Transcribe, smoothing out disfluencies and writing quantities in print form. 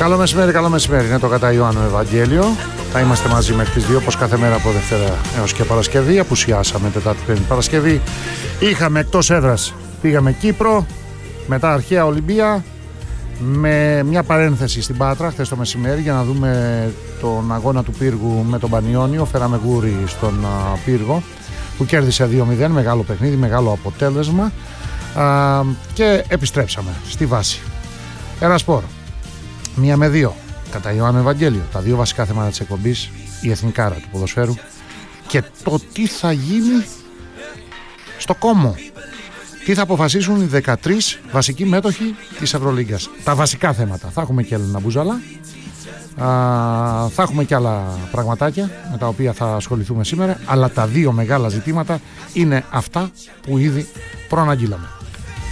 Καλό μεσημέρι. Είναι το κατά Ιωάννου Ευαγγέλιο. Θα είμαστε μαζί μέχρι τις 2, όπως κάθε μέρα από Δευτέρα έως και Παρασκευή. Απουσιάσαμε Τετάρτη, Πέμπτη, Παρασκευή. Είχαμε εκτός έδρας, πήγαμε Κύπρο, μετά αρχαία Ολυμπία, με μια παρένθεση στην Πάτρα χθες το μεσημέρι για να δούμε τον αγώνα του Πύργου με τον Πανιόνιο. Φέραμε γούρι στον Πύργο που κέρδισε 2-0, μεγάλο παιχνίδι, μεγάλο αποτέλεσμα, και επιστρέψαμε στη βάση. Ερασπορ 1 με 2 κατά Ιωάννου Ευαγγέλιο, τα δύο βασικά θέματα της εκπομπής, η εθνικάρα του ποδοσφαίρου και το τι θα γίνει στο Κόμο. Τι θα αποφασίσουν οι 13 βασικοί μέτοχοι της Ευρωλίγκας. Τα βασικά θέματα. Θα έχουμε και Έλληνα Μπουζαλά, θα έχουμε και άλλα πραγματάκια με τα οποία θα ασχοληθούμε σήμερα, αλλά τα δύο μεγάλα ζητήματα είναι αυτά που ήδη προαναγγείλαμε.